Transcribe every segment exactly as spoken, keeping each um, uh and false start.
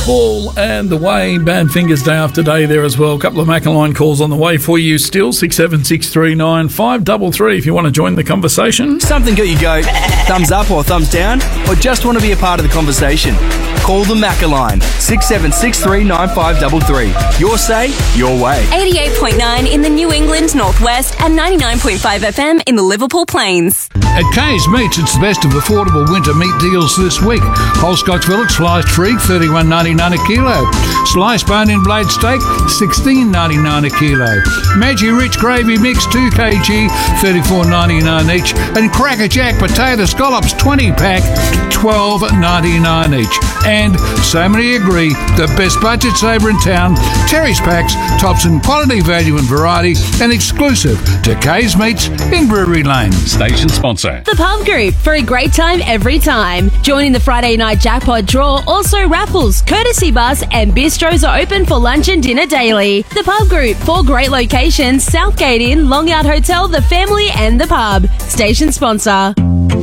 Ball and the way, bad fingers day after day there as well. A couple of Maccaline calls on the way for you still. six seven six three nine five three three if you want to join the conversation. Something got you go thumbs up or thumbs down, or just want to be a part of the conversation? Call the Maccaline, six seven six three nine five three three. Your say, your way. eighty-eight point nine in the New England Northwest and ninety-nine point five F M in the Liverpool Plains. At K's Meats, it's the best of affordable winter meat deals this week. Whole Scotch fillet sliced free, thirty-one ninety-nine a kilo. Sliced bone-in blade steak, sixteen ninety-nine a kilo. Maggi Rich Gravy Mix, two kilograms, thirty-four ninety-nine each. And Cracker Jack Potato Scallops, twenty pack, twelve ninety-nine each. And so many agree, the best budget saver in town, Terry's Packs, tops in quality, value and variety, and exclusive to K's Meats in Brewery Lane. Station sponsor. The Pub Group, for a great time every time. Joining the Friday night jackpot draw, also raffles, courtesy bus and bistros are open for lunch and dinner daily. The Pub Group, four great locations, Southgate Inn, Long Out Hotel, The Family and The Pub. Station sponsor.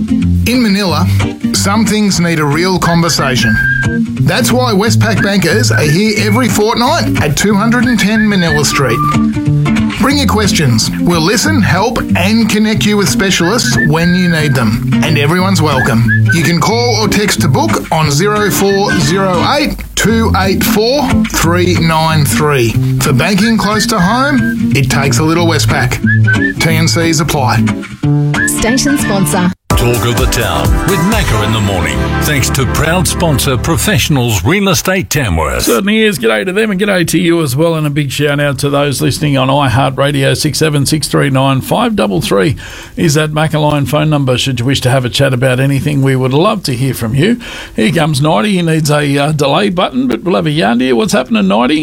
In Manila, some things need a real conversation. That's why Westpac bankers are here every fortnight at two ten Manila Street. Bring your questions. We'll listen, help and connect you with specialists when you need them. And everyone's welcome. You can call or text to book on zero four zero eight two eight four three nine three. For banking close to home, it takes a little Westpac. T and Cs apply. Station sponsor. Talk of the Town with Macca in the morning. Thanks to proud sponsor Professionals Real Estate Tamworth. Certainly is. G'day to them and g'day to you as well, and a big shout out to those listening on iHeartRadio. Six seven six three nine five three three is that Maccaline phone number should you wish to have a chat about anything. We would love to hear from you. Here comes Nighty. He needs a uh, delay button, but we'll have a yarn here. What's happening, Nighty?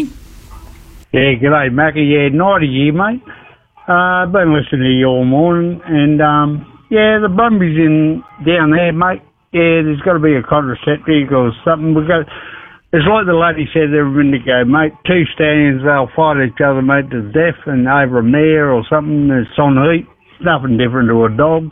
Yeah, g'day Macca. Yeah, Nighty here, mate. Uh, I've been listening to you all morning, and um yeah, the Brumbies in down there, mate. Yeah, there's got to be a contraceptive or something. We got. It's like the lady said there a minute ago, mate. Two stallions, they'll fight each other, mate, to death, and over a mare or something. It's on heat. It's nothing different to a dog.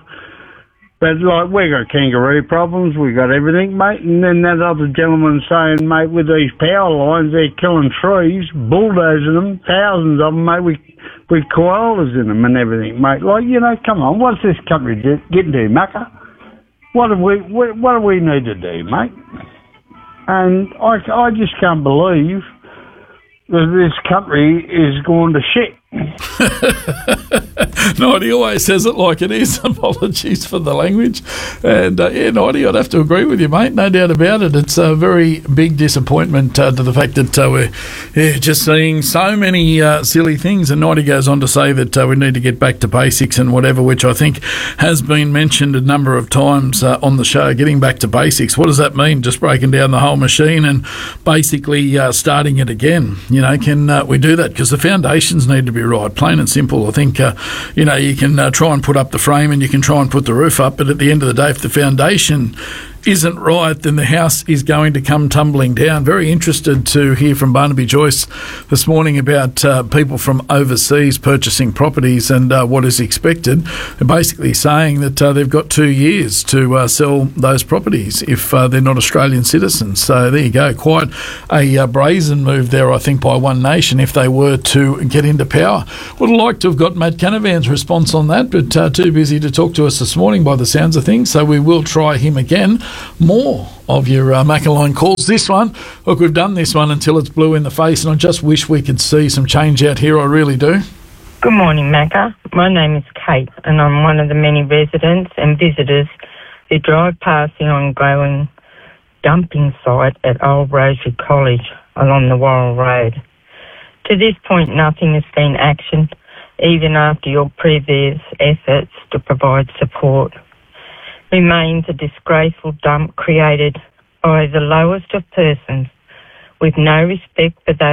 But like we got kangaroo problems, we got everything, mate. And then that other gentleman saying, mate, with these power lines, they're killing trees, bulldozing them, thousands of them, mate. We with koalas in them and everything, mate. Like, you know, come on, what's this country getting to, Macca? What do we, what do we need to do, mate? And I, I just can't believe that this country is going to shit. Nighty always says it like it is. Apologies for the language. And uh, yeah, Nighty, I'd have to agree with you, mate. No doubt about it. It's a very big disappointment uh, to the fact that uh, we're yeah, just seeing so many uh, silly things. And Nighty goes on to say that uh, we need to get back to basics and whatever, which I think has been mentioned a number of times uh, on the show. Getting back to basics. What does that mean? Just breaking down the whole machine and basically uh, starting it again. You know, can uh, we do that? Because the foundations need to be right, plain and simple. I think, uh, you know, you can uh, try and put up the frame and you can try and put the roof up, but at the end of the day, if the foundation isn't right, then the house is going to come tumbling down. Very interested to hear from Barnaby Joyce this morning about uh, people from overseas purchasing properties and uh, what is expected. They're basically saying that uh, they've got two years to uh, sell those properties if uh, they're not Australian citizens. So there you go. Quite a uh, brazen move there, I think, by One Nation if they were to get into power. Would have liked to have got Matt Canavan's response on that, but uh, too busy to talk to us this morning by the sounds of things. So we will try him again. More of your uh, Maccaline calls. This one, look, we've done this one until it's blue in the face, and I just wish we could see some change out here. I really do. Good morning, Macca. My name is Kate, and I'm one of the many residents and visitors who drive past the ongoing dumping site at Old Rosary College along the Worrell Road. To this point, nothing has been actioned, even after your previous efforts to provide support. Remains a disgraceful dump created by the lowest of persons with no respect for those